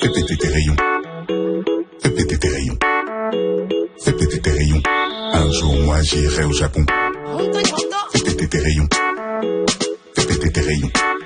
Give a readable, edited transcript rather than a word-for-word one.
Fais péter tes rayons. Fais péter tes rayons. Fais péter tes rayons. Un jour, moi, j'irai au Japon. Fais péter tes rayons. Fais péter tes rayons.